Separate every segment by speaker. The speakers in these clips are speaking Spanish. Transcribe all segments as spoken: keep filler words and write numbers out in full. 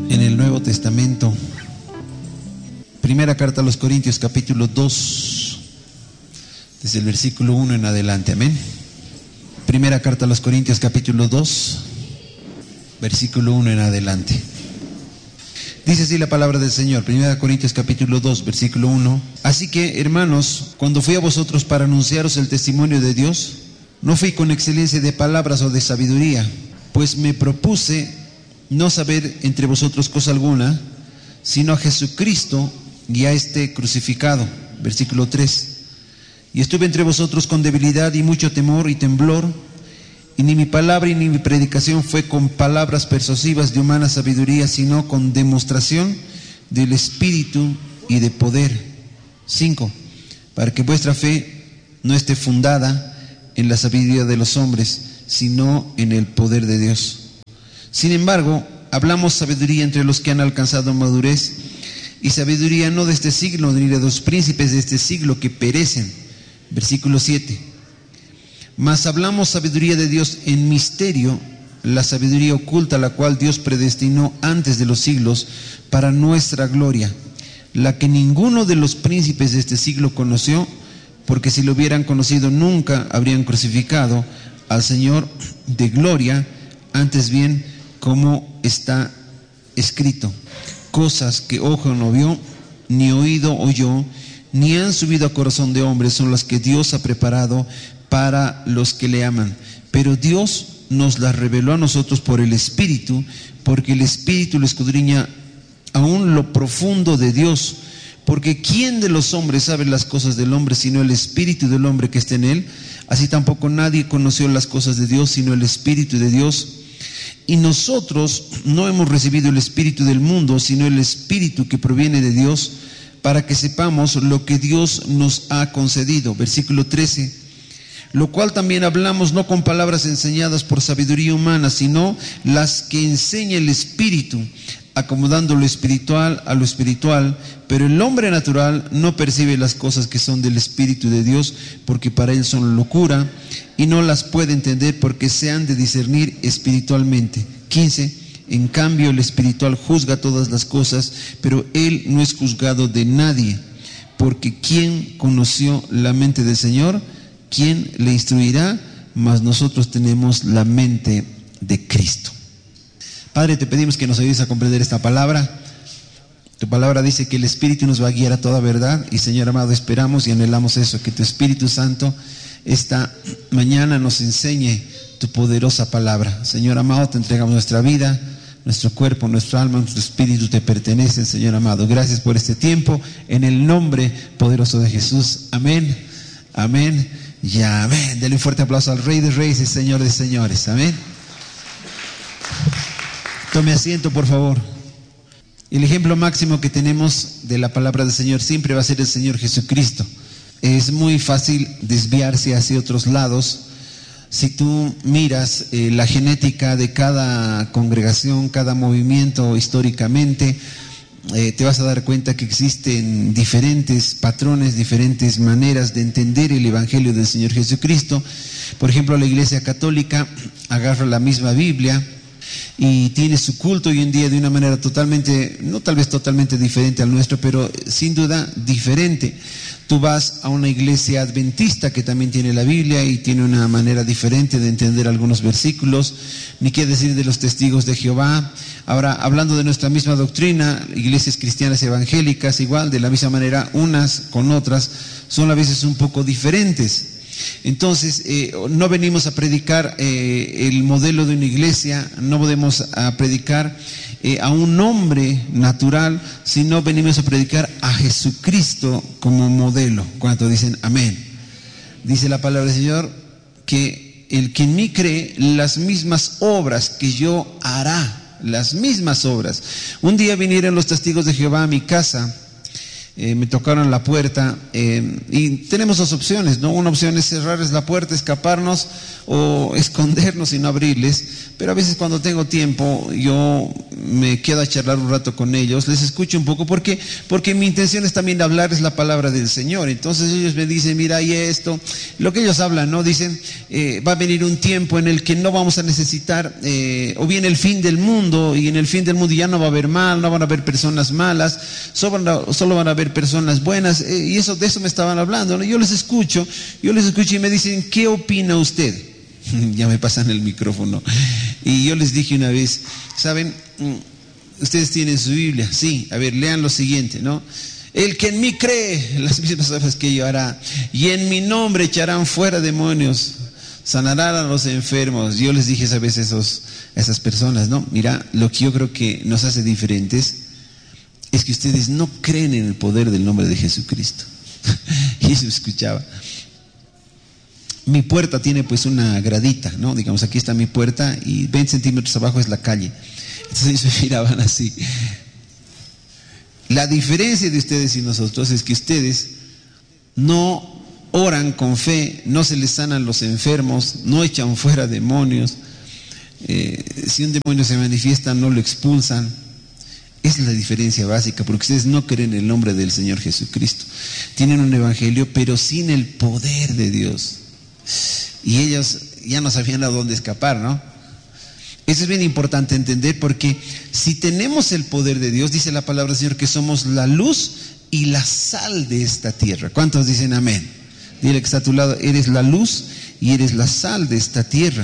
Speaker 1: en el Nuevo Testamento. Primera carta a los Corintios, capítulo dos, desde el versículo uno en adelante. Amén. Primera carta a los Corintios, capítulo dos, versículo uno en adelante. Dice así la palabra del Señor. Primera Corintios, capítulo dos, versículo uno. Así que, hermanos, cuando fui a vosotros para anunciaros el testimonio de Dios, no fui con excelencia de palabras o de sabiduría, pues me propuse no saber entre vosotros cosa alguna, sino a Jesucristo y a este crucificado. Versículo tres. Y estuve entre vosotros con debilidad y mucho temor y temblor, y ni mi palabra y ni mi predicación fue con palabras persuasivas de humana sabiduría, sino con demostración del Espíritu y de poder. Cinco. Para que vuestra fe no esté fundada en la sabiduría de los hombres, sino en el poder de Dios. Sin embargo, hablamos sabiduría entre los que han alcanzado madurez, y sabiduría no de este siglo, ni de los príncipes de este siglo que perecen. Versículo siete. Mas hablamos sabiduría de Dios en misterio, la sabiduría oculta, la cual Dios predestinó antes de los siglos para nuestra gloria, la que ninguno de los príncipes de este siglo conoció, porque si lo hubieran conocido nunca habrían crucificado al Señor de gloria. Antes bien, como está escrito, cosas que ojo no vio, ni oído oyó, ni han subido a corazón de hombre, son las que Dios ha preparado para los que le aman. Pero Dios nos las reveló a nosotros por el Espíritu, porque el Espíritu lo escudriña aún lo profundo de Dios. Porque ¿quién de los hombres sabe las cosas del hombre sino el Espíritu del hombre que está en él? Así tampoco nadie conoció las cosas de Dios sino el Espíritu de Dios. Y nosotros no hemos recibido el Espíritu del mundo, sino el Espíritu que proviene de Dios, para que sepamos lo que Dios nos ha concedido. Versículo trece. Lo cual también hablamos no con palabras enseñadas por sabiduría humana, sino las que enseña el Espíritu, acomodando lo espiritual a lo espiritual. Pero el hombre natural no percibe las cosas que son del Espíritu de Dios, porque para él son locura, y no las puede entender porque se han de discernir espiritualmente. quince. En cambio el espiritual juzga todas las cosas, pero él no es juzgado de nadie, porque ¿quién conoció la mente del Señor? ¿Quién le instruirá? Mas nosotros tenemos la mente de Cristo. Padre, te pedimos que nos ayudes a comprender esta palabra. Tu palabra dice que el Espíritu nos va a guiar a toda verdad, y Señor amado, esperamos y anhelamos eso, que tu Espíritu Santo esta mañana nos enseñe tu poderosa palabra. Señor amado, te entregamos nuestra vida, nuestro cuerpo, nuestra alma, nuestro espíritu te pertenecen, Señor amado. Gracias por este tiempo, en el nombre poderoso de Jesús. Amén, amén y amén. Dele un fuerte aplauso al Rey de Reyes y Señor de Señores. Amén. Tome asiento, por favor. El ejemplo máximo que tenemos de la palabra del Señor siempre va a ser el Señor Jesucristo. Es muy fácil desviarse hacia otros lados. Si tú miras eh, la genética de cada congregación, cada movimiento históricamente, eh, te vas a dar cuenta que existen diferentes patrones, diferentes maneras de entender el Evangelio del Señor Jesucristo. Por ejemplo, la Iglesia Católica agarra la misma Biblia y tiene su culto hoy en día de una manera totalmente, no tal vez totalmente diferente al nuestro, pero sin duda diferente. Tú vas a una iglesia adventista que también tiene la Biblia y tiene una manera diferente de entender algunos versículos, ni qué decir de los testigos de Jehová. Ahora, hablando de nuestra misma doctrina, iglesias cristianas evangélicas, igual, de la misma manera, unas con otras, son a veces un poco diferentes. Entonces, eh, no venimos a predicar eh, el modelo de una iglesia, no podemos a predicar eh, a un hombre natural, sino venimos a predicar a Jesucristo como modelo. ¿Cuántos dicen amén? Dice la palabra del Señor que el que en mí cree, las mismas obras que yo hará, las mismas obras. Un día vinieron los testigos de Jehová a mi casa. eh, me tocaron la puerta eh, y tenemos dos opciones, ¿no? Una opción es cerrarles la puerta, escaparnos o escondernos y no abrirles, pero a veces cuando tengo tiempo yo me quedo a charlar un rato con ellos, les escucho un poco porque, porque mi intención es también hablarles la palabra del Señor. Entonces ellos me dicen, mira, y esto, lo que ellos hablan, ¿no? Dicen, eh, va a venir un tiempo en el que no vamos a necesitar, eh, o viene el fin del mundo, y en el fin del mundo ya no va a haber mal, no van a haber personas malas, solo van a, solo van a haber personas buenas, eh, y eso, de eso me estaban hablando, ¿no? Yo les escucho, yo les escucho y me dicen, ¿qué opina usted? Ya me pasan el micrófono. Y yo les dije una vez, ¿saben? Ustedes tienen su Biblia, sí, a ver, lean lo siguiente, ¿no? El que en mí cree, las mismas obras que yo hará, y en mi nombre echarán fuera demonios, sanarán a los enfermos. Yo les dije esa vez a, esos, a esas personas, ¿no? Mira, lo que yo creo que nos hace diferentes es que ustedes no creen en el poder del nombre de Jesucristo. Y eso escuchaba. Mi puerta tiene pues una gradita, ¿no? Digamos, aquí está mi puerta y veinte centímetros abajo es la calle. Entonces ellos me miraban así. La diferencia de ustedes y nosotros es que ustedes no oran con fe, no se les sanan los enfermos, no echan fuera demonios. Eh, si un demonio se manifiesta, no lo expulsan. Esa es la diferencia básica, porque ustedes no creen en el nombre del Señor Jesucristo. Tienen un evangelio, pero sin el poder de Dios. Y ellos ya no sabían a dónde escapar, ¿no? Eso es bien importante entender, porque si tenemos el poder de Dios, dice la palabra del Señor que somos la luz y la sal de esta tierra. ¿Cuántos dicen amén? Dile que está a tu lado, eres la luz y eres la sal de esta tierra.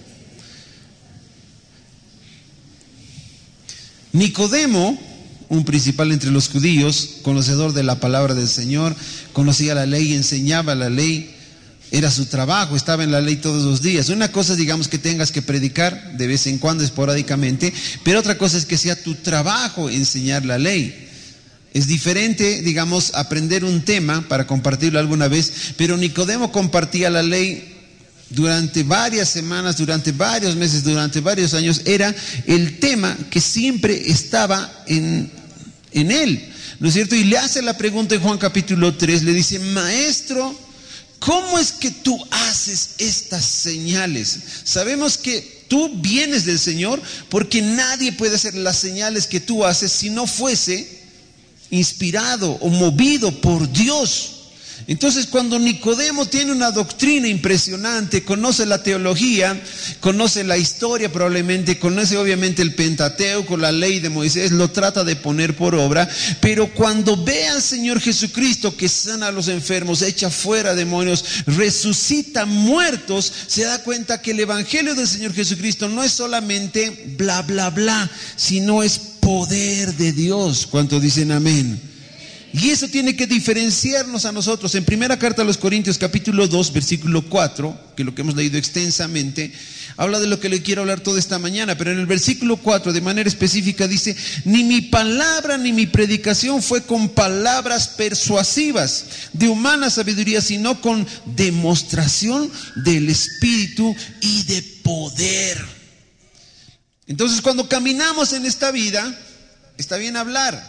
Speaker 1: Nicodemo, un principal entre los judíos, conocedor de la palabra del Señor, conocía la ley, enseñaba la ley. Era su trabajo, estaba en la ley todos los días. Una cosa, digamos, que tengas que predicar de vez en cuando, esporádicamente, pero otra cosa es que sea tu trabajo enseñar la ley. Es diferente, digamos, aprender un tema para compartirlo alguna vez, pero Nicodemo compartía la ley durante varias semanas, durante varios meses, durante varios años. Era el tema que siempre estaba en, en él, ¿no es cierto? Y le hace la pregunta en Juan capítulo tres, le dice, maestro, ¿cómo es que tú haces estas señales? Sabemos que tú vienes del Señor, porque nadie puede hacer las señales que tú haces si no fuese inspirado o movido por Dios. Entonces, cuando Nicodemo tiene una doctrina impresionante, conoce la teología, conoce la historia probablemente, conoce obviamente el Pentateuco, la ley de Moisés, lo trata de poner por obra, pero cuando ve al Señor Jesucristo que sana a los enfermos, echa fuera demonios, resucita muertos, se da cuenta que el evangelio del Señor Jesucristo no es solamente bla bla bla, sino es poder de Dios. ¿Cuántos dicen amén? Y eso tiene que diferenciarnos a nosotros. En primera carta a los Corintios capítulo dos versículo cuatro, que es lo que hemos leído extensamente, habla de lo que le quiero hablar toda esta mañana, pero en el versículo cuatro de manera específica dice, ni mi palabra ni mi predicación fue con palabras persuasivas de humana sabiduría, sino con demostración del Espíritu y de poder. Entonces, cuando caminamos en esta vida, está bien hablar,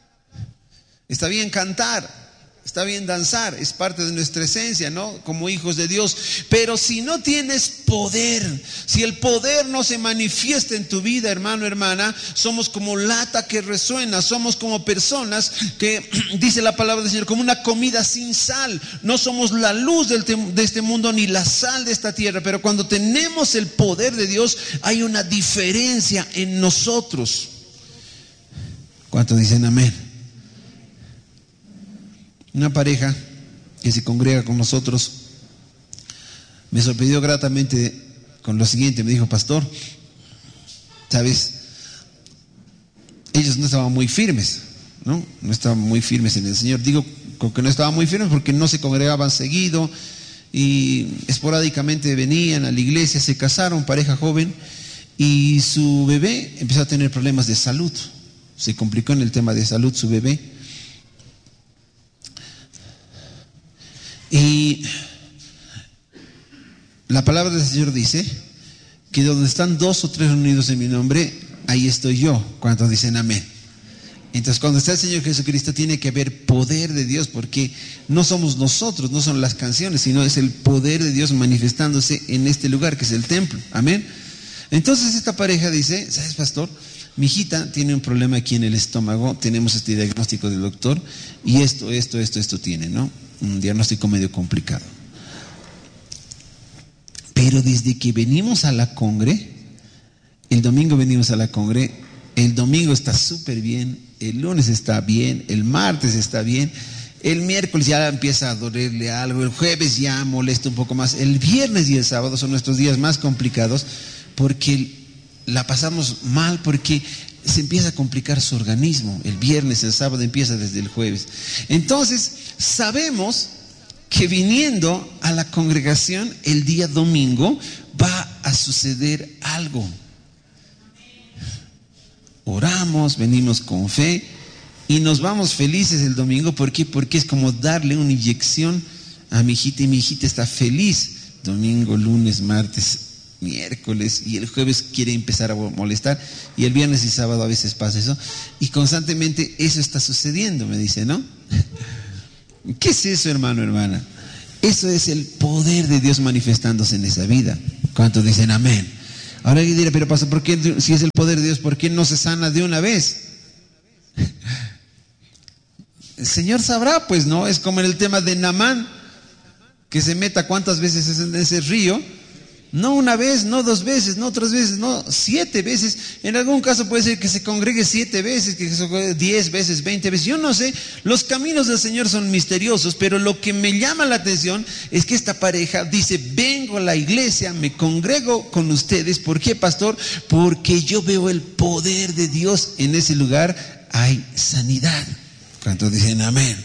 Speaker 1: está bien cantar, está bien danzar, es parte de nuestra esencia, ¿no? Como hijos de Dios. Pero si no tienes poder, si el poder no se manifiesta en tu vida, hermano, hermana, somos como lata que resuena, somos como personas que, dice la palabra del Señor, como una comida sin sal. No somos la luz del te- de este mundo ni la sal de esta tierra, pero cuando tenemos el poder de Dios, hay una diferencia en nosotros. ¿Cuántos dicen amén? Una pareja que se congrega con nosotros me sorprendió gratamente con lo siguiente. Me dijo, pastor, sabes, ellos no estaban muy firmes, ¿no? No estaban muy firmes en el Señor. Digo que no estaban muy firmes porque no se congregaban seguido y esporádicamente venían a la iglesia, se casaron, pareja joven, y su bebé empezó a tener problemas de salud. Se complicó en el tema de salud su bebé. Y la palabra del Señor dice que donde están dos o tres reunidos en mi nombre, ahí estoy yo. ¿Cuántos dicen amén? Entonces, cuando está el Señor Jesucristo, tiene que haber poder de Dios, porque no somos nosotros, no son las canciones, sino es el poder de Dios manifestándose en este lugar, que es el templo. Amén. Entonces esta pareja dice, ¿sabes, pastor? Mi hijita tiene un problema aquí en el estómago, tenemos este diagnóstico del doctor, y esto, esto, esto, esto tiene, ¿no? Un diagnóstico medio complicado. Pero desde que venimos a la congre, el domingo venimos a la congre, el domingo está súper bien, el lunes está bien, el martes está bien, el miércoles ya empieza a dolerle algo, el jueves ya molesta un poco más, el viernes y el sábado son nuestros días más complicados porque la pasamos mal, porque se empieza a complicar su organismo. El viernes, el sábado empieza desde el jueves. Entonces sabemos que viniendo a la congregación el día domingo va a suceder algo. Oramos, venimos con fe y nos vamos felices el domingo. ¿Por qué? Porque es como darle una inyección a mi hijita, y mi hijita está feliz. Domingo, lunes, martes, miércoles, y el jueves quiere empezar a molestar, y el viernes y sábado a veces pasa eso, y constantemente eso está sucediendo, me dice, ¿no? ¿Qué es eso, hermano, hermana? Eso es el poder de Dios manifestándose en esa vida. ¿Cuántos dicen amén? Ahora alguien dirá, pero pastor, ¿por qué, si es el poder de Dios, por qué no se sana de una vez? El Señor sabrá, pues, ¿no? Es como en el tema de Naamán, que se meta cuántas veces es en ese río. No una vez, no dos veces, no tres veces, no siete veces. En algún caso puede ser que se congregue siete veces, que se congregue diez veces, veinte veces. Yo no sé, los caminos del Señor son misteriosos, pero lo que me llama la atención es que esta pareja dice, vengo a la iglesia, me congrego con ustedes. ¿Por qué, pastor? Porque yo veo el poder de Dios en ese lugar, hay sanidad. ¿Cuántos dicen amén?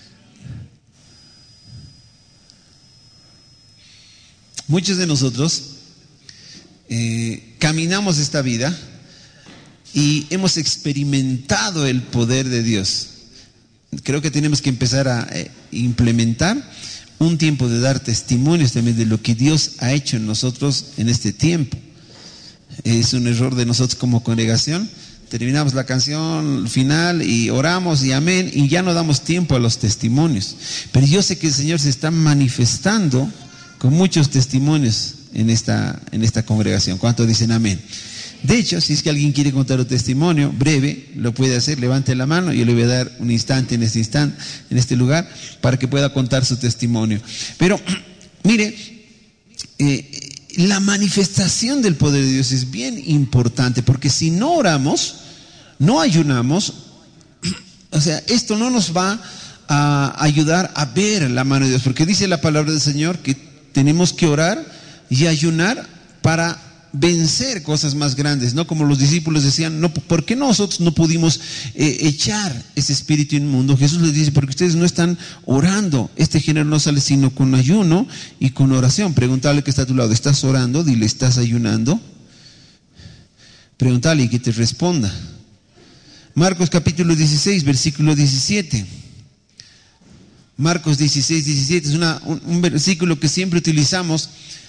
Speaker 1: Muchos de nosotros eh, caminamos esta vida y hemos experimentado el poder de Dios. Creo que tenemos que empezar a eh, implementar un tiempo de dar testimonios también de lo que Dios ha hecho en nosotros en este tiempo. Es un error de nosotros como congregación. Terminamos la canción final y oramos y amén, y ya no damos tiempo a los testimonios. Pero yo sé que el Señor se está manifestando con muchos testimonios en esta, en esta congregación. ¿Cuántos dicen amén? De hecho, si es que alguien quiere contar un testimonio breve, lo puede hacer, levante la mano, yo le voy a dar un instante en este instante, en este lugar, para que pueda contar su testimonio. Pero, mire, eh, la manifestación del poder de Dios es bien importante, porque si no oramos, no ayunamos, o sea, esto no nos va a ayudar a ver la mano de Dios, porque dice la palabra del Señor que tenemos que orar y ayunar para vencer cosas más grandes, ¿no? Como los discípulos decían, no, ¿por qué nosotros no pudimos eh, echar ese espíritu inmundo? Jesús les dice, porque ustedes no están orando. Este género no sale sino con ayuno y con oración. Pregúntale que está a tu lado, ¿estás orando? Dile, ¿estás ayunando? Pregúntale y que te responda. Marcos capítulo dieciséis, versículo diecisiete. Marcos dieciséis, diecisiete es una, un, un versículo que siempre utilizamos.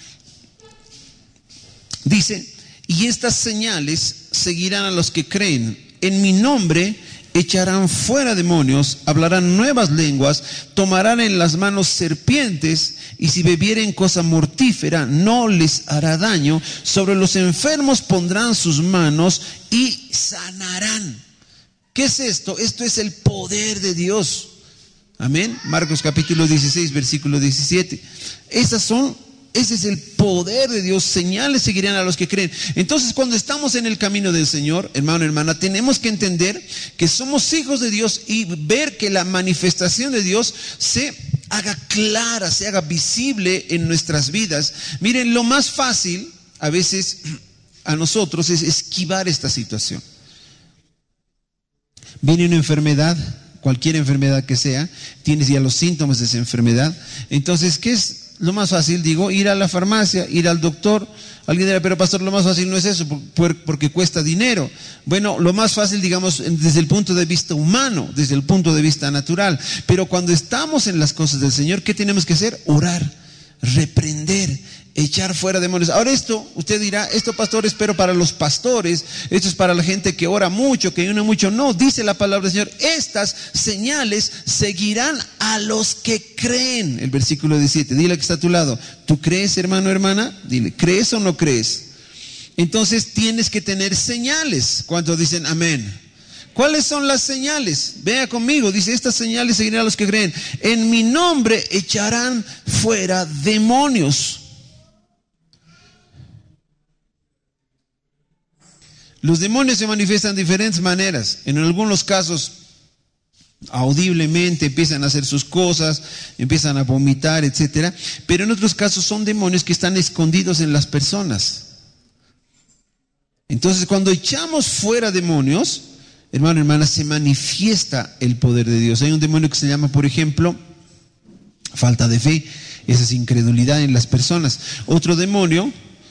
Speaker 1: Dice, y estas señales seguirán a los que creen. En mi nombre echarán fuera demonios, hablarán nuevas lenguas, tomarán en las manos serpientes, y si bebieren cosa mortífera no les hará daño. Sobre los enfermos pondrán sus manos y sanarán. ¿Qué es esto? Esto es el poder de Dios. Amén. Marcos capítulo dieciséis, versículo diecisiete. Esas son, ese es el poder de Dios. Señales seguirán a los que creen. Entonces, cuando estamos en el camino del Señor, hermano, hermana, tenemos que entender que somos hijos de Dios y ver que la manifestación de Dios se haga clara, se haga visible en nuestras vidas. Miren, lo más fácil a veces a nosotros es esquivar esta situación. Viene una enfermedad, cualquier enfermedad que sea, tienes ya los síntomas de esa enfermedad. Entonces, ¿qué es lo más fácil? Digo, ir a la farmacia, ir al doctor. Alguien dirá, pero pastor, lo más fácil no es eso, porque cuesta dinero. Bueno, lo más fácil, digamos, desde el punto de vista humano, desde el punto de vista natural. Pero cuando estamos en las cosas del Señor, ¿qué tenemos que hacer? Orar, reprender echar fuera demonios. Ahora esto, usted dirá, esto pastor es pero para los pastores, esto es para la gente que ora mucho, que ayuna mucho. No, dice la palabra del Señor, estas señales seguirán a los que creen. El versículo diecisiete, dile que está a tu lado, ¿tú crees, hermano, hermana? Dile, ¿crees o no crees? Entonces tienes que tener señales. ¿Cuántos dicen amén? ¿Cuáles son las señales? Vea conmigo, dice, estas señales seguirán a los que creen. En mi nombre echarán fuera demonios. Los demonios se manifiestan de diferentes maneras. En algunos casos, audiblemente empiezan a hacer sus cosas, empiezan a vomitar, etcétera. Pero en otros casos son demonios que están escondidos en las personas. Entonces, cuando echamos fuera demonios, hermano, hermana, se manifiesta el poder de Dios. Hay un demonio que se llama, por ejemplo, falta de fe. Esa es incredulidad en las personas. Otro demonio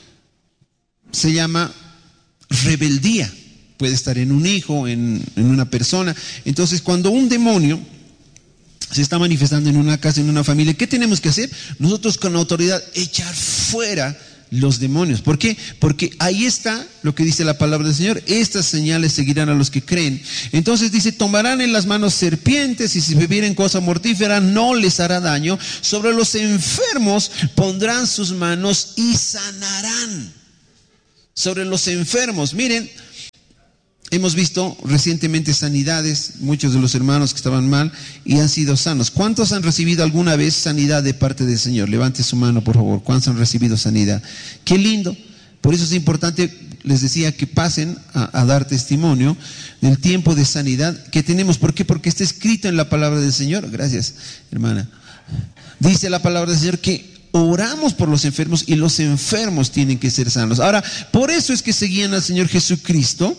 Speaker 1: se llama rebeldía. Puede estar en un hijo, en, en una persona. Entonces, cuando un demonio se está manifestando en una casa, en una familia, ¿qué tenemos que hacer? Nosotros con autoridad echar fuera los demonios. ¿Por qué? Porque ahí está lo que dice la palabra del Señor. Estas señales seguirán a los que creen. Entonces dice, tomarán en las manos serpientes y si bebieren cosa mortífera no les hará daño. Sobre los enfermos pondrán sus manos y sanarán. Sobre los enfermos, miren, hemos visto recientemente sanidades, muchos de los hermanos que estaban mal y han sido sanos. ¿Cuántos han recibido alguna vez sanidad de parte del Señor? Levante su mano, por favor. ¿Cuántos han recibido sanidad? Qué lindo. Por eso es importante, les decía, que pasen a, a dar testimonio del tiempo de sanidad que tenemos. ¿Por qué? Porque está escrito en la palabra del Señor. Gracias, hermana. Dice la palabra del Señor que oramos por los enfermos y los enfermos tienen que ser sanos. Ahora, por eso es que seguían al Señor Jesucristo.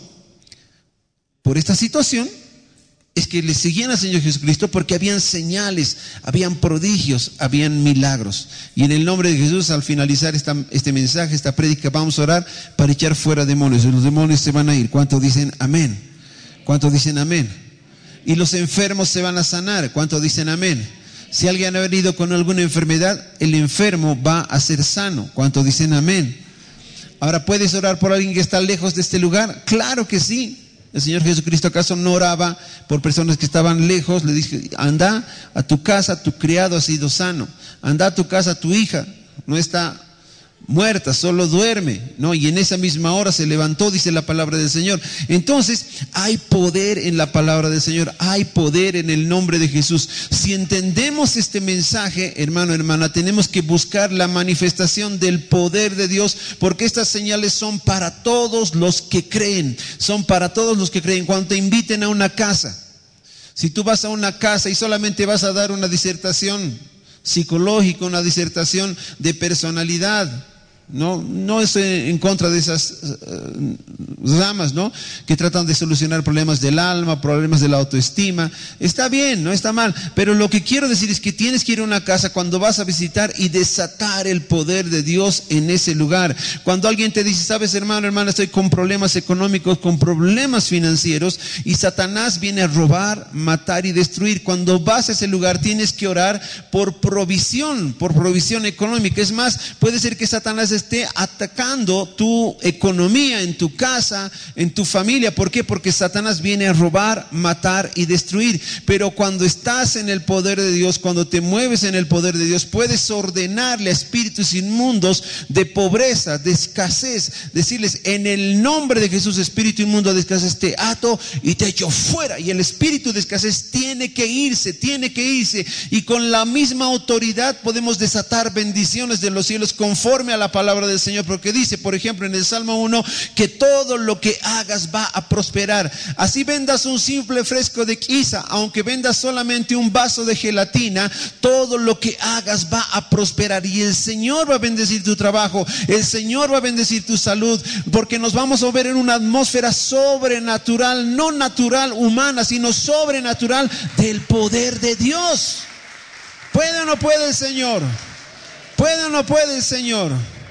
Speaker 1: Por esta situación es que le seguían al Señor Jesucristo porque habían señales, habían prodigios, habían milagros. Y en el nombre de Jesús, al finalizar esta, este mensaje, esta prédica, vamos a orar para echar fuera demonios. Y los demonios se van a ir. ¿Cuántos dicen amén? ¿Cuántos dicen amén? Y los enfermos se van a sanar. ¿Cuántos dicen amén? Si alguien ha venido con alguna enfermedad, el enfermo va a ser sano. ¿Cuántos dicen amén? Ahora, ¿puedes orar por alguien que está lejos de este lugar? Claro que sí. El Señor Jesucristo, ¿acaso no oraba por personas que estaban lejos? Le dije, anda a tu casa, tu criado ha sido sano. Anda a tu casa, tu hija no está muerta, solo duerme, ¿no? Y en esa misma hora se levantó, dice la palabra del Señor. Entonces, hay poder en la palabra del Señor, hay poder en el nombre de Jesús. Si entendemos este mensaje, hermano, hermana, tenemos que buscar la manifestación del poder de Dios, porque estas señales son para todos los que creen, son para todos los que creen. Cuando te inviten a una casa, si tú vas a una casa y solamente vas a dar una disertación psicológica, una disertación de personalidad, no, no estoy en contra de esas uh, ramas, ¿no? Que tratan de solucionar problemas del alma, problemas de la autoestima. Está bien, no está mal, pero lo que quiero decir es que tienes que ir a una casa cuando vas a visitar y desatar el poder de Dios en ese lugar. Cuando alguien te dice, sabes, hermano, hermana, estoy con problemas económicos, con problemas financieros, y Satanás viene a robar, matar y destruir. Cuando vas a ese lugar tienes que orar por provisión, por provisión económica. Es más, puede ser que Satanás esté atacando tu economía en tu casa, en tu familia. ¿Por qué? Porque Satanás viene a robar, matar y destruir. Pero cuando estás en el poder de Dios, cuando te mueves en el poder de Dios, puedes ordenarle a espíritus inmundos de pobreza, de escasez, decirles, en el nombre de Jesús, espíritu inmundo de escasez, te ato y te echo fuera. Y el espíritu de escasez tiene que irse, tiene que irse. Y con la misma autoridad podemos desatar bendiciones de los cielos conforme a la palabra del Señor, porque dice, por ejemplo, en el Salmo uno, que todo lo que hagas va a prosperar. Así vendas un simple fresco de quiza, aunque vendas solamente un vaso de gelatina, todo lo que hagas va a prosperar. Y el Señor va a bendecir tu trabajo, el Señor va a bendecir tu salud, porque nos vamos a ver en una atmósfera sobrenatural, no natural, humana, sino sobrenatural del poder de Dios. ¿Puede o no puede el Señor? ¿Puede o no puede el Señor?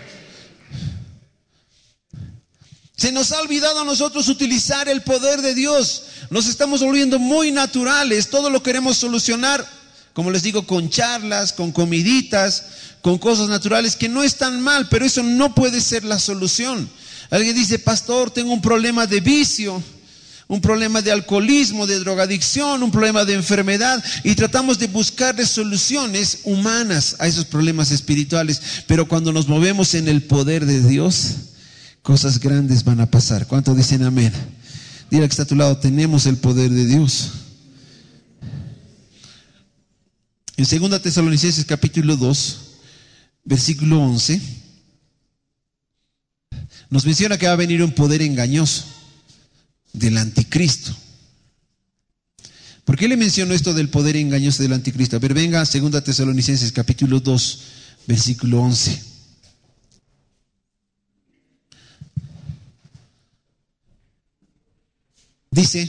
Speaker 1: Se nos ha olvidado a nosotros utilizar el poder de Dios. Nos estamos volviendo muy naturales. Todo lo queremos solucionar como les digo, con charlas, con comiditas, con cosas naturales que no están mal, pero eso no puede ser la solución. Alguien dice, pastor, tengo un problema de vicio, un problema de alcoholismo, de drogadicción, un problema de enfermedad, y tratamos de buscarle soluciones humanas a esos problemas espirituales, pero cuando nos movemos en el poder de Dios, cosas grandes van a pasar. ¿Cuántos dicen amén? Dile que está a tu lado, tenemos el poder de Dios. En segunda Tesalonicenses capítulo dos, versículo once, nos menciona que va a venir un poder engañoso del anticristo. ¿Por qué le menciono esto del poder engañoso del anticristo? A ver, venga, segunda Tesalonicenses capítulo dos, versículo once. Dice,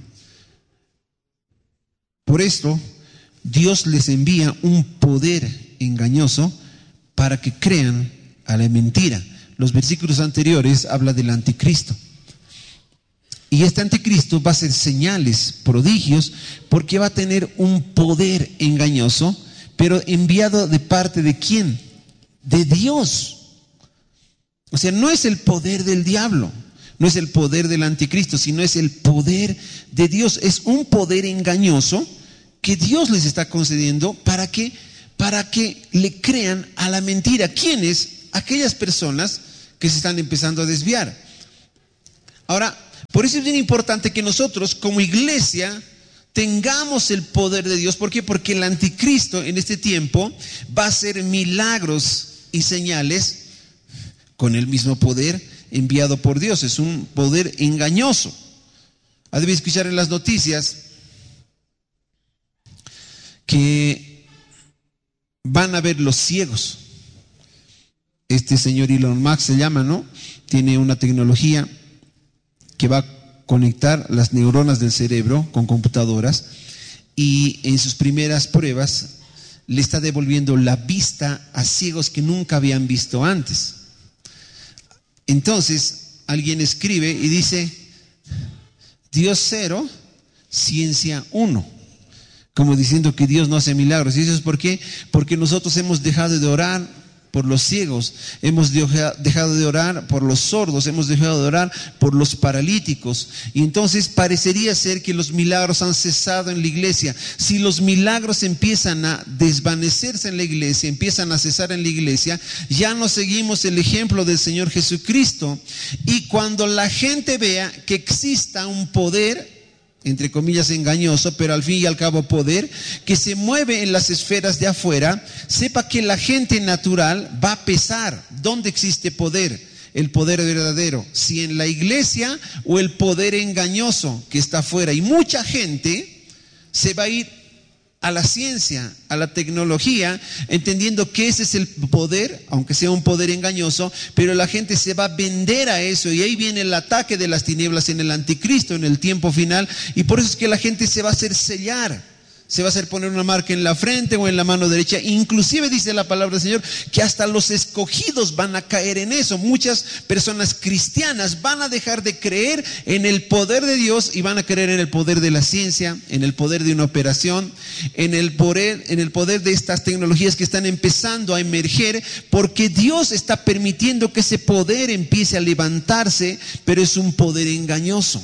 Speaker 1: por esto Dios les envía un poder engañoso para que crean a la mentira. Los versículos anteriores hablan del anticristo. Y este anticristo va a hacer señales, prodigios, porque va a tener un poder engañoso, pero enviado de parte de ¿quién? De Dios. O sea, no es el poder del diablo, no es el poder del anticristo, sino es el poder de Dios. Es un poder engañoso que Dios les está concediendo para que, para que le crean a la mentira. ¿Quiénes? Aquellas personas que se están empezando a desviar. Ahora, por eso es bien importante que nosotros como iglesia tengamos el poder de Dios. ¿Por qué? Porque el anticristo en este tiempo va a hacer milagros y señales con el mismo poder enviado por Dios. Es un poder engañoso. Ha debido escuchar en las noticias que van a ver los ciegos. Este señor Elon Musk se llama, ¿no? Tiene una tecnología que va a conectar las neuronas del cerebro con computadoras, y en sus primeras pruebas le está devolviendo la vista a ciegos que nunca habían visto antes. Entonces alguien escribe y dice: Dios cero, ciencia uno, como diciendo que Dios no hace milagros. ¿Y eso es por qué? Porque nosotros hemos dejado de orar por los ciegos, hemos dejado de orar por los sordos, hemos dejado de orar por los paralíticos, y entonces parecería ser que los milagros han cesado en la iglesia. Si los milagros empiezan a desvanecerse en la iglesia, empiezan a cesar en la iglesia, ya no seguimos el ejemplo del Señor Jesucristo. Y cuando la gente vea que exista un poder, entre comillas engañoso, pero al fin y al cabo poder, que se mueve en las esferas de afuera, sepa que la gente natural va a pesar. ¿Dónde existe poder? El poder verdadero, si en la iglesia o el poder engañoso que está afuera. Y mucha gente se va a ir a la ciencia, a la tecnología, entendiendo que ese es el poder, aunque sea un poder engañoso, pero la gente se va a vender a eso, y ahí viene el ataque de las tinieblas en el anticristo, en el tiempo final. Y por eso es que la gente se va a hacer sellar, se va a hacer poner una marca en la frente o en la mano derecha. Inclusive dice la palabra del Señor que hasta los escogidos van a caer en eso. Muchas personas cristianas van a dejar de creer en el poder de Dios y van a creer en el poder de la ciencia, en el poder de una operación, en el poder, en el poder de estas tecnologías que están empezando a emerger, porque Dios está permitiendo que ese poder empiece a levantarse, pero es un poder engañoso.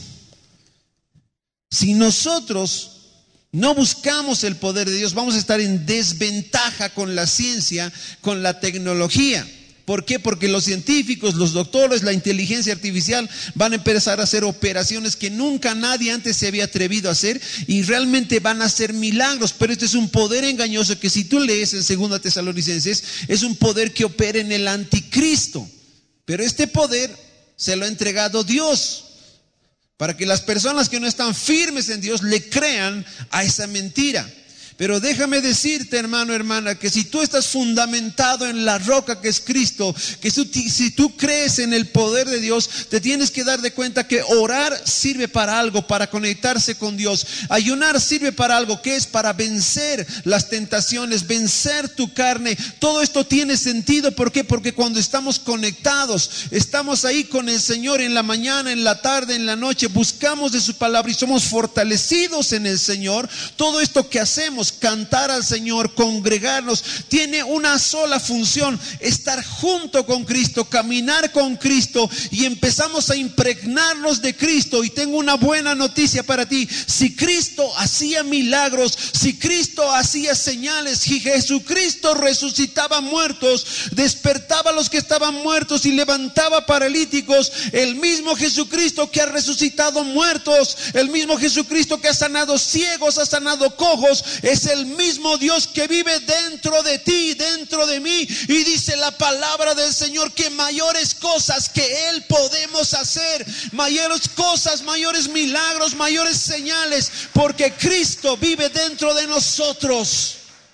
Speaker 1: Si nosotros no buscamos el poder de Dios, vamos a estar en desventaja con la ciencia, con la tecnología. ¿Por qué? Porque los científicos, los doctores, la inteligencia artificial van a empezar a hacer operaciones que nunca nadie antes se había atrevido a hacer, y realmente van a hacer milagros. Pero este es un poder engañoso que, si tú lees en segunda Tesalonicenses, es un poder que opera en el anticristo. Pero este poder se lo ha entregado Dios, para que las personas que no están firmes en Dios le crean a esa mentira. Pero déjame decirte, hermano, hermana, que si tú estás fundamentado en la roca que es Cristo, que si tú crees en el poder de Dios, te tienes que dar de cuenta que orar sirve para algo, para conectarse con Dios. Ayunar sirve para algo, que es para vencer las tentaciones, vencer tu carne. Todo esto tiene sentido. ¿Por qué? Porque cuando estamos conectados, estamos ahí con el Señor en la mañana, en la tarde, en la noche, buscamos de su palabra y somos fortalecidos en el Señor. Todo esto que hacemos vernos, cantar al Señor, congregarnos, tiene una sola función: estar junto con Cristo, caminar con Cristo, y empezamos a impregnarnos de Cristo. Y tengo una buena noticia para ti: si Cristo hacía milagros, si Cristo hacía señales, si Jesucristo resucitaba muertos, despertaba a los que estaban muertos y levantaba paralíticos, el mismo Jesucristo que ha resucitado muertos, el mismo Jesucristo que ha sanado ciegos, ha sanado cojos, es el mismo Dios que vive dentro de ti, dentro de mí. Y dice la palabra del Señor que mayores cosas que Él podemos hacer, mayores cosas, mayores milagros, mayores señales, porque Cristo vive dentro de nosotros.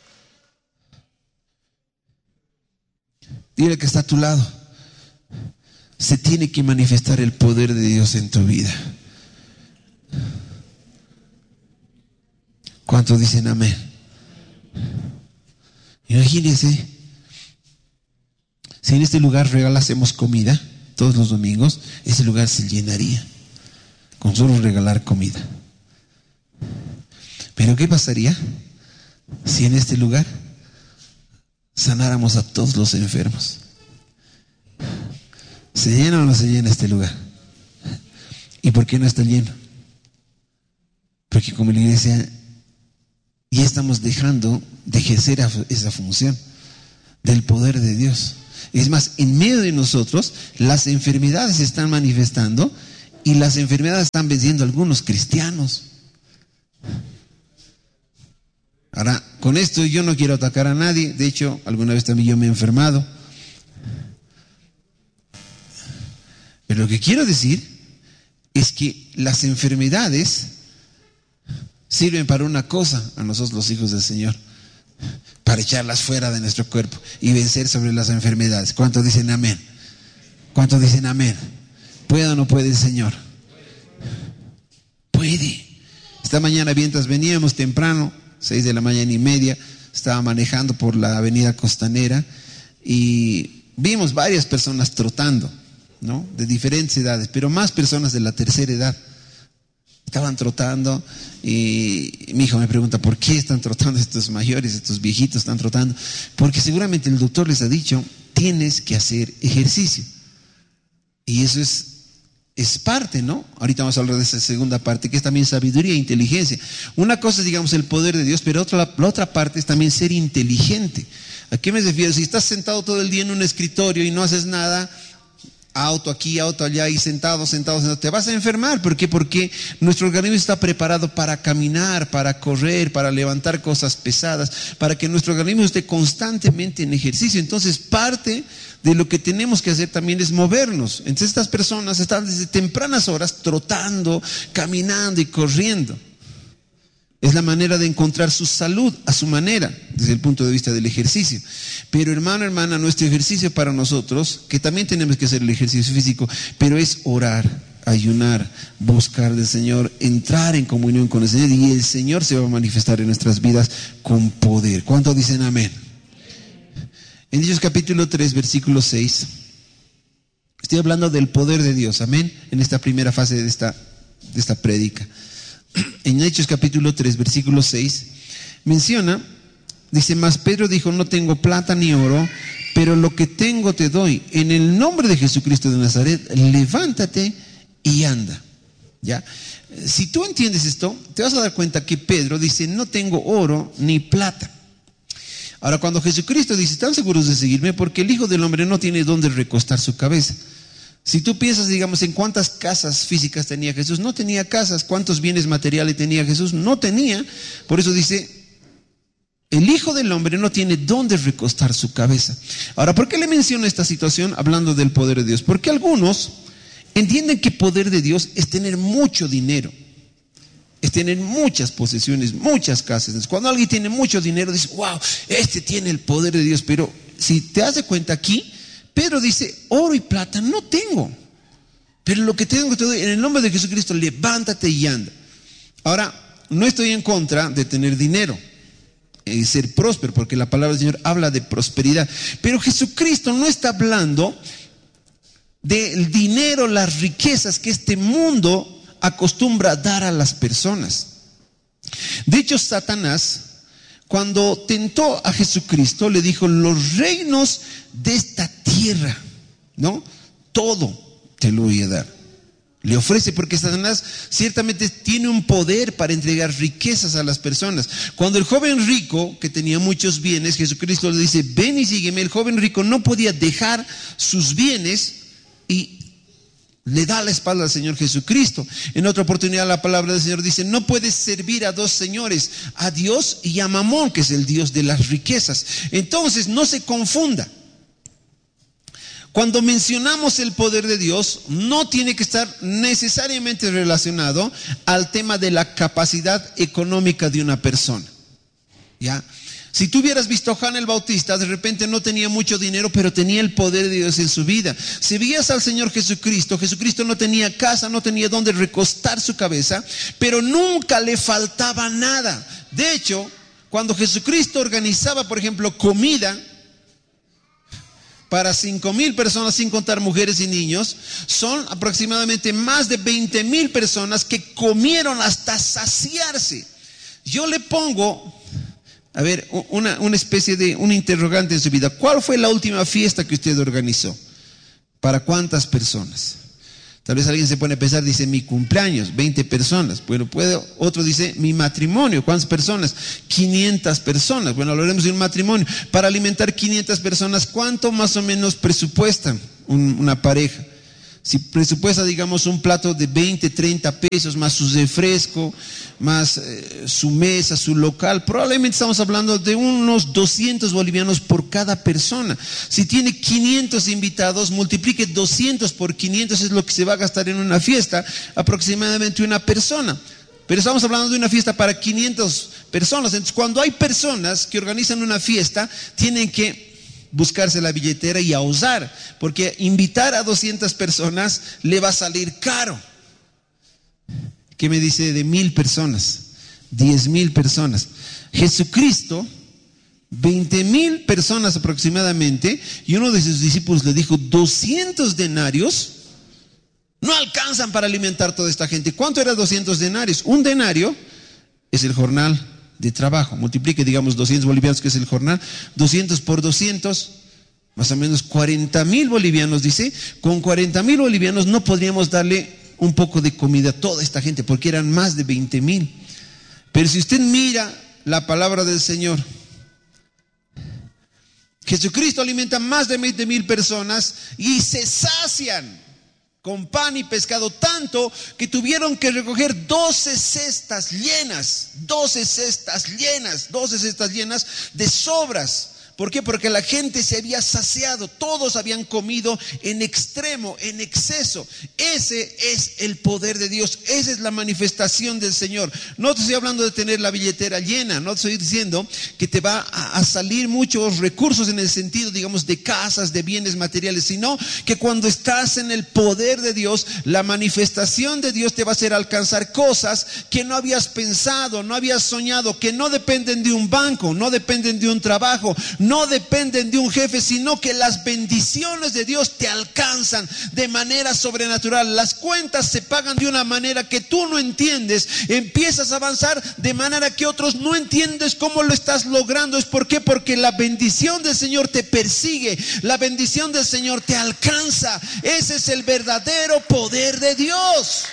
Speaker 1: Dile que está a tu lado: se tiene que manifestar el poder de Dios en tu vida. ¿Cuántos dicen amén? Imagínense si en este lugar regalásemos comida todos los domingos, ese lugar se llenaría con solo regalar comida. Pero ¿qué pasaría si en este lugar sanáramos a todos los enfermos? ¿Se llena o no se llena este lugar? ¿Y por qué no está lleno? Porque como la iglesia ya estamos dejando de ejercer esa función del poder de Dios. Es más, en medio de nosotros las enfermedades se están manifestando, y las enfermedades están venciendo a algunos cristianos. Ahora, con esto yo no quiero atacar a nadie. De hecho, alguna vez también yo me he enfermado. Pero lo que quiero decir es que las enfermedades sirven para una cosa a nosotros los hijos del Señor: para echarlas fuera de nuestro cuerpo y vencer sobre las enfermedades. ¿Cuántos dicen amén? ¿Cuántos dicen amén? ¿Puede o no puede el Señor? Puede. Esta mañana mientras veníamos temprano, seis de la mañana y media, estaba manejando por la avenida Costanera y vimos varias personas trotando, ¿no? De diferentes edades, pero más personas de la tercera edad. Estaban trotando y mi hijo me pregunta: ¿por qué están trotando estos mayores, estos viejitos están trotando? Porque seguramente el doctor les ha dicho: tienes que hacer ejercicio. Y eso es, es parte, ¿no? Ahorita vamos a hablar de esa segunda parte, que es también sabiduría e inteligencia. Una cosa es, digamos, el poder de Dios, pero otra, la otra parte es también ser inteligente. ¿A qué me refiero? Si estás sentado todo el día en un escritorio y no haces nada, auto aquí, auto allá, y sentado, sentado, sentado, te vas a enfermar. ¿Por qué? Porque nuestro organismo está preparado para caminar, para correr, para levantar cosas pesadas, para que nuestro organismo esté constantemente en ejercicio. Entonces, parte de lo que tenemos que hacer también es movernos. Entonces, estas personas están desde tempranas horas trotando, caminando y corriendo. Es la manera de encontrar su salud a su manera, desde el punto de vista del ejercicio. Pero hermano, hermana, nuestro ejercicio para nosotros, que también tenemos que hacer el ejercicio físico, pero es orar, ayunar, buscar del Señor, entrar en comunión con el Señor, y el Señor se va a manifestar en nuestras vidas con poder. ¿Cuántos dicen amén? En Hechos capítulo tres, versículo seis, estoy hablando del poder de Dios, amén, en esta primera fase de esta, de esta prédica. En Hechos capítulo tres, versículo seis, menciona, dice: mas Pedro dijo: no tengo plata ni oro, pero lo que tengo te doy. En el nombre de Jesucristo de Nazaret, levántate y anda. ¿Ya? Si tú entiendes esto, te vas a dar cuenta que Pedro dice: no tengo oro ni plata. Ahora, cuando Jesucristo dice: ¿están seguros de seguirme? Porque el Hijo del Hombre no tiene dónde recostar su cabeza. Si tú piensas, digamos, en cuántas casas físicas tenía Jesús, no tenía casas. ¿Cuántos bienes materiales tenía Jesús? No tenía. Por eso dice: el Hijo del Hombre no tiene dónde recostar su cabeza. Ahora, ¿por qué le menciono esta situación hablando del poder de Dios? Porque algunos entienden que poder de Dios es tener mucho dinero, es tener muchas posesiones, muchas casas. Entonces, cuando alguien tiene mucho dinero, dice: wow, este tiene el poder de Dios. Pero si te das de cuenta aquí, Pedro dice: oro y plata no tengo, pero lo que tengo te doy. En el nombre de Jesucristo, levántate y anda. Ahora, no estoy en contra de tener dinero y ser próspero, porque la palabra del Señor habla de prosperidad. Pero Jesucristo no está hablando del dinero, las riquezas que este mundo acostumbra dar a las personas. De hecho, Satanás cuando tentó a Jesucristo, le dijo: los reinos de esta tierra, ¿no? Todo te lo voy a dar. Le ofrece, porque Satanás ciertamente tiene un poder para entregar riquezas a las personas. Cuando el joven rico, que tenía muchos bienes, Jesucristo le dice: ven y sígueme. El joven rico no podía dejar sus bienes y le da la espalda al Señor Jesucristo. En otra oportunidad la palabra del Señor dice: no puedes servir a dos señores, a Dios y a Mamón, que es el Dios de las riquezas. Entonces no se confunda. Cuando mencionamos el poder de Dios, no tiene que estar necesariamente relacionado al tema de la capacidad económica de una persona, ¿ya? Si tú hubieras visto a Juan el Bautista, de repente no tenía mucho dinero, pero tenía el poder de Dios en su vida. Si veías al Señor Jesucristo, Jesucristo no tenía casa, no tenía donde recostar su cabeza, pero nunca le faltaba nada. De hecho, cuando Jesucristo organizaba, por ejemplo, comida para cinco mil personas, sin contar mujeres y niños, son aproximadamente más de veinte mil personas que comieron hasta saciarse. Yo le pongo, a ver, una, una especie de un interrogante en su vida. ¿Cuál fue la última fiesta que usted organizó? ¿Para cuántas personas? Tal vez alguien se pone a pensar, dice: mi cumpleaños, veinte personas. Bueno, puede, otro dice: mi matrimonio, ¿cuántas personas? quinientas personas. Bueno, hablaremos de un matrimonio. Para alimentar quinientas personas, ¿cuánto más o menos presupuestan un, una pareja? Si presupuesta, digamos, un plato de veinte, treinta pesos, más su refresco, más eh, su mesa, su local, probablemente estamos hablando de unos doscientos bolivianos por cada persona. Si tiene quinientos invitados, multiplique doscientos por quinientos, es lo que se va a gastar en una fiesta, aproximadamente una persona. Pero estamos hablando de una fiesta para quinientas personas. Entonces, cuando hay personas que organizan una fiesta, tienen que buscarse la billetera y ahorrar, porque invitar a doscientas personas le va a salir caro. ¿Qué me dice de mil personas? Diez mil personas. Jesucristo, veinte mil personas aproximadamente, y uno de sus discípulos le dijo: doscientos denarios no alcanzan para alimentar toda esta gente. ¿Cuánto era doscientos denarios? Un denario es el jornal de trabajo. Multiplique, digamos, doscientos bolivianos, que es el jornal. Doscientos por doscientos, más o menos cuarenta mil bolivianos, dice. Con cuarenta mil bolivianos no podríamos darle un poco de comida a toda esta gente, porque eran más de veinte mil. Pero si usted mira la palabra del Señor, Jesucristo alimenta más de veinte mil personas y se sacian con pan y pescado, tanto que tuvieron que recoger doce cestas llenas, doce cestas llenas, doce cestas llenas de sobras. ¿Por qué? Porque la gente se había saciado, todos habían comido en extremo, en exceso. Ese es el poder de Dios, esa es la manifestación del Señor. No te estoy hablando de tener la billetera llena, no te estoy diciendo que te va a salir muchos recursos en el sentido, digamos, de casas, de bienes materiales, sino que cuando estás en el poder de Dios, la manifestación de Dios te va a hacer alcanzar cosas que no habías pensado, no habías soñado, que no dependen de un banco, no dependen de un trabajo, no dependen de un jefe, sino que las bendiciones de Dios te alcanzan de manera sobrenatural. Las cuentas se pagan de una manera que tú no entiendes. Empiezas a avanzar de manera que otros no entiendes cómo lo estás logrando. ¿Es por qué? Porque la bendición del Señor te persigue, la bendición del Señor te alcanza. Ese es el verdadero poder de Dios.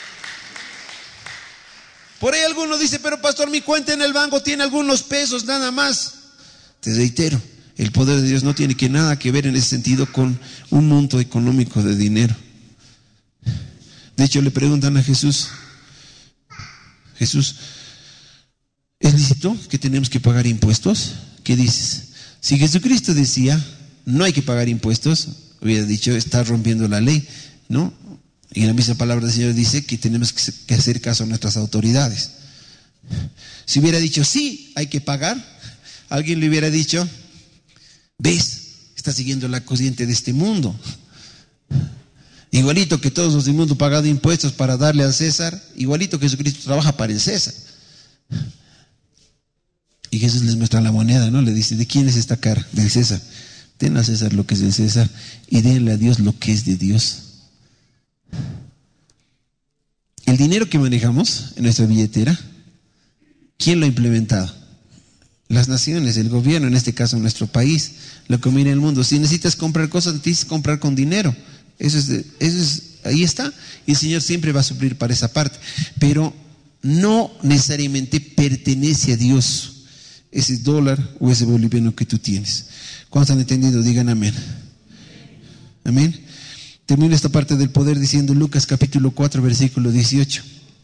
Speaker 1: Por ahí alguno dice: pero pastor, mi cuenta en el banco tiene algunos pesos nada más. Te reitero, el poder de Dios no tiene que nada que ver en ese sentido con un monto económico de dinero. De hecho, le preguntan a Jesús: Jesús, ¿es lícito que tenemos que pagar impuestos? ¿Qué dices? Si Jesucristo decía no hay que pagar impuestos, hubiera dicho: está rompiendo la ley, ¿no? Y en la misma palabra del Señor dice que tenemos que hacer caso a nuestras autoridades. Si hubiera dicho sí, hay que pagar, alguien le hubiera dicho: ves, está siguiendo la corriente de este mundo. Igualito que todos los del mundo pagado impuestos para darle al César, igualito que Jesucristo trabaja para el César. Y Jesús les muestra la moneda, ¿no? Le dice: ¿de quién es esta cara? Del César. Den a César lo que es del César y denle a Dios lo que es de Dios. El dinero que manejamos en nuestra billetera, ¿quién lo ha implementado? Las naciones, el gobierno, en este caso nuestro país, lo que mira el mundo. Si necesitas comprar cosas, tienes que comprar con dinero. Eso es, de, eso es, ahí está. Y el Señor siempre va a suplir para esa parte. Pero no necesariamente pertenece a Dios ese dólar o ese boliviano que tú tienes. ¿Cuántos han entendido? Digan amén. Amén. Termino esta parte del poder diciendo Lucas capítulo cuatro, versículo dieciocho.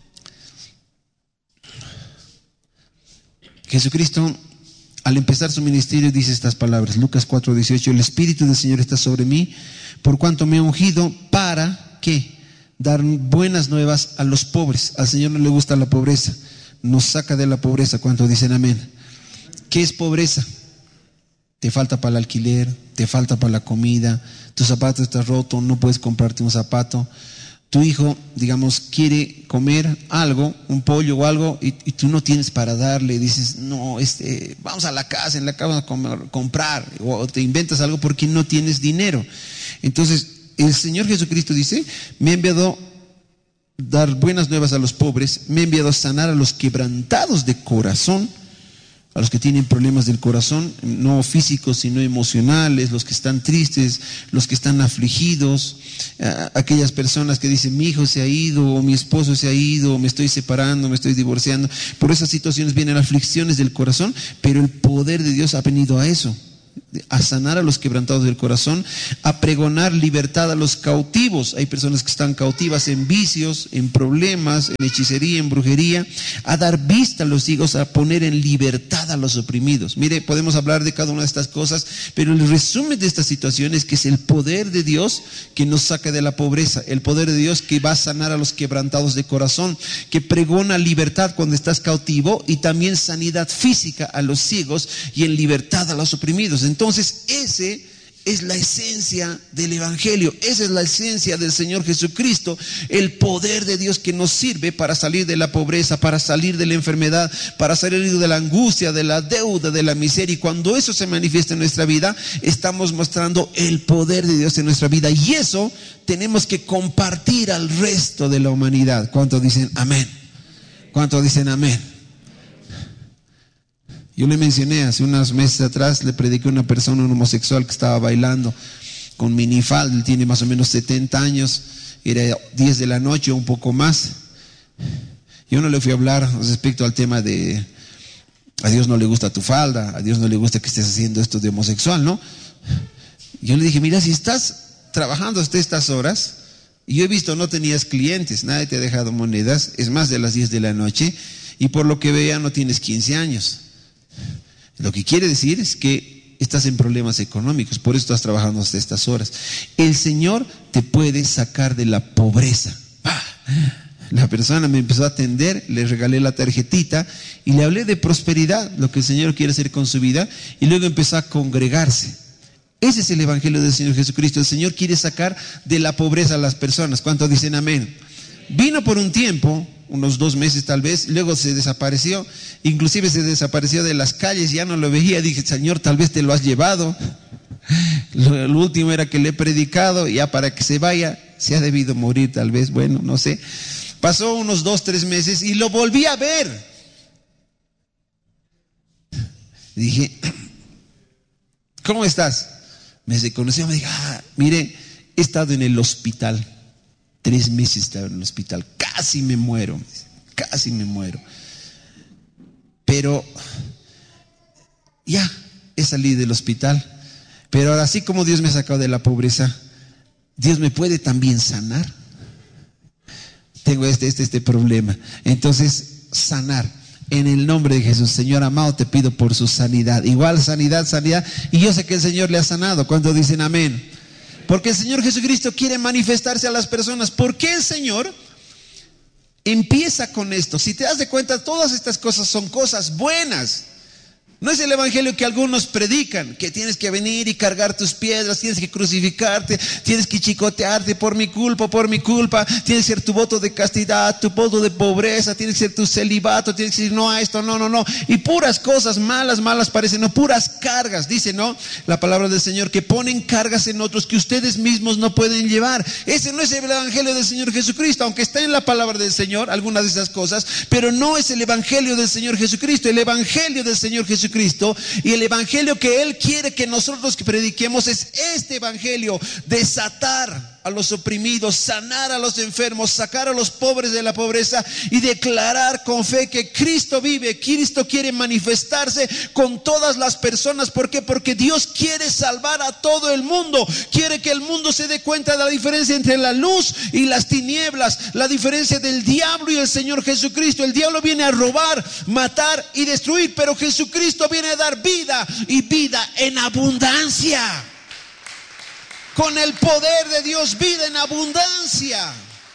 Speaker 1: Jesucristo, al empezar su ministerio, dice estas palabras. Lucas cuatro, dieciocho. El Espíritu del Señor está sobre mí, por cuanto me ha ungido para, ¿qué? Dar buenas nuevas a los pobres. Al Señor no le gusta la pobreza, nos saca de la pobreza. ¿Cuántos dicen amén? ¿Qué es pobreza? Te falta para el alquiler, te falta para la comida, tu zapato está roto, no puedes comprarte un zapato. Tu hijo, digamos, quiere comer algo, un pollo o algo, y, y tú no tienes para darle. Dices, no, este, vamos a la casa, en la casa vamos a comer, comprar, o te inventas algo porque no tienes dinero. Entonces, el Señor Jesucristo dice, me ha enviado dar buenas nuevas a los pobres, me ha enviado a sanar a los quebrantados de corazón, a los que tienen problemas del corazón, no físicos sino emocionales, los que están tristes, los que están afligidos, aquellas personas que dicen mi hijo se ha ido, o mi esposo se ha ido, o me estoy separando, me estoy divorciando. Por esas situaciones vienen aflicciones del corazón, pero el poder de Dios ha venido a eso, a sanar a los quebrantados del corazón, a pregonar libertad a los cautivos. Hay personas que están cautivas en vicios, en problemas, en hechicería, en brujería, a dar vista a los ciegos, a poner en libertad a los oprimidos. Mire, podemos hablar de cada una de estas cosas, pero el resumen de esta situación es que es el poder de Dios que nos saca de la pobreza, el poder de Dios que va a sanar a los quebrantados de corazón, que pregona libertad cuando estás cautivo, y también sanidad física a los ciegos y en libertad a los oprimidos. Entonces, ese es la esencia del Evangelio, esa es la esencia del Señor Jesucristo, el poder de Dios que nos sirve para salir de la pobreza, para salir de la enfermedad, para salir de la angustia, de la deuda, de la miseria. Y cuando eso se manifiesta en nuestra vida, estamos mostrando el poder de Dios en nuestra vida, y eso tenemos que compartir al resto de la humanidad. ¿Cuántos dicen amén? ¿Cuántos dicen amén? Yo le mencioné hace unos meses atrás, le prediqué a una persona, un homosexual que estaba bailando con minifalda. Él tiene más o menos setenta años, era diez de la noche o un poco más. Yo no le fui a hablar respecto al tema de a Dios no le gusta tu falda, a Dios no le gusta que estés haciendo esto de homosexual, ¿no? Yo le dije, mira, si estás trabajando hasta estas horas, y yo he visto no tenías clientes, nadie te ha dejado monedas, es más de las diez de la noche, y por lo que vea no tienes quince años. Lo que quiere decir es que estás en problemas económicos, por eso estás trabajando hasta estas horas. El Señor te puede sacar de la pobreza. La persona me empezó a atender, le regalé la tarjetita y le hablé de prosperidad, lo que el Señor quiere hacer con su vida, y luego empezó a congregarse. Ese es el Evangelio del Señor Jesucristo. El Señor quiere sacar de la pobreza a las personas. ¿Cuántos dicen amén? Vino por un tiempo, unos dos meses tal vez, luego se desapareció, inclusive se desapareció de las calles, ya no lo veía. Dije, Señor, tal vez te lo has llevado. Lo, lo último era que le he predicado, ya para que se vaya, se ha debido morir tal vez, bueno, no sé. Pasó unos dos, tres meses y lo volví a ver. Dije, ¿cómo estás? Me reconoció, me dijo, ah, mire, he estado en el hospital. Tres meses estaba en el hospital, casi me muero, casi me muero. Pero ya he salido del hospital. Pero ahora, así como Dios me ha sacado de la pobreza, Dios me puede también sanar. Tengo este, este, este problema. Entonces, sanar. En el nombre de Jesús, Señor amado, te pido por su sanidad. Igual sanidad, sanidad. Y yo sé que el Señor le ha sanado. ¿Cuántos dicen amén? Porque el Señor Jesucristo quiere manifestarse a las personas. ¿Por qué el Señor empieza con esto? Si te das de cuenta, todas estas cosas son cosas buenas. No es el evangelio que algunos predican, que tienes que venir y cargar tus piedras, tienes que crucificarte, tienes que chicotearte por mi culpa, por mi culpa, tienes que ser tu voto de castidad, tu voto de pobreza, tienes que ser tu celibato, tienes que decir no a esto, no, no, no. Y puras cosas malas, malas parecen, no, puras cargas, dice, ¿no? La palabra del Señor, que ponen cargas en otros que ustedes mismos no pueden llevar. Ese no es el evangelio del Señor Jesucristo, aunque está en la palabra del Señor, algunas de esas cosas, pero no es el evangelio del Señor Jesucristo. El evangelio del Señor Jesucristo Jesucristo, y el evangelio que Él quiere que nosotros prediquemos es este evangelio: desatar a los oprimidos, sanar a los enfermos, sacar a los pobres de la pobreza y declarar con fe que Cristo vive. Cristo quiere manifestarse con todas las personas. ¿Por qué? Porque Dios quiere salvar a todo el mundo. Quiere que el mundo se dé cuenta de la diferencia entre la luz y las tinieblas, la diferencia del diablo y el Señor Jesucristo. El diablo viene a robar, matar y destruir, pero Jesucristo viene a dar vida, y vida en abundancia. Con el poder de Dios, vida en abundancia.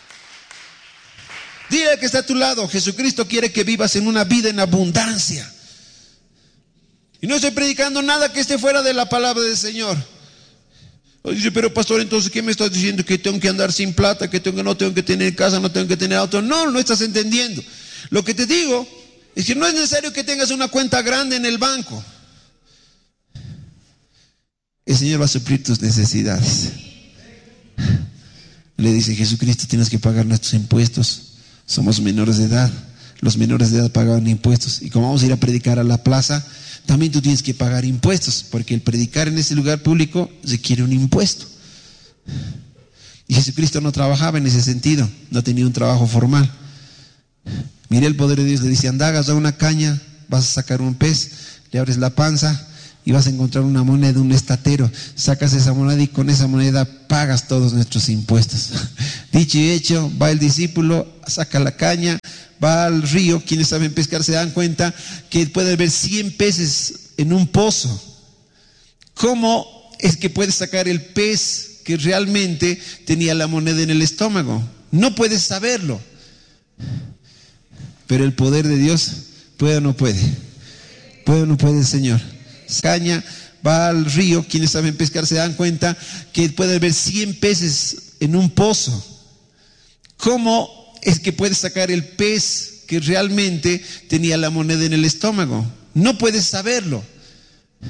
Speaker 1: Dile al que está a tu lado: Jesucristo quiere que vivas en una vida en abundancia. Y no estoy predicando nada que esté fuera de la palabra del Señor. O dice: pero pastor, entonces ¿qué me estás diciendo? ¿Que tengo que andar sin plata? ¿Que tengo, no tengo que tener casa? ¿No tengo que tener auto? No, no estás entendiendo. Lo que te digo es que no es necesario que tengas una cuenta grande en el banco. El Señor va a suplir tus necesidades. Le dice Jesucristo: tienes que pagar nuestros impuestos. Somos menores de edad. Los menores de edad pagaban impuestos. Y como vamos a ir a predicar a la plaza, también tú tienes que pagar impuestos, porque el predicar en ese lugar público requiere un impuesto. Y Jesucristo no trabajaba en ese sentido, no tenía un trabajo formal. Mire el poder de Dios. Le dice: anda, agarra una caña, vas a sacar un pez, le abres la panza y vas a encontrar una moneda, un estatero. Sacas esa moneda y con esa moneda pagas todos nuestros impuestos. Dicho y hecho, va el discípulo, saca la caña, va al río. Quienes saben pescar se dan cuenta que puede haber cien peces en un pozo. ¿Cómo es que puedes sacar el pez que realmente tenía la moneda en el estómago? No puedes saberlo. Pero el poder de Dios, ¿puede o no puede? ¿Puede o no puede el Señor? Caña, va al río. Quienes saben pescar se dan cuenta que puede haber cien peces en un pozo. ¿Cómo es que puedes sacar el pez que realmente tenía la moneda en el estómago? No puedes saberlo.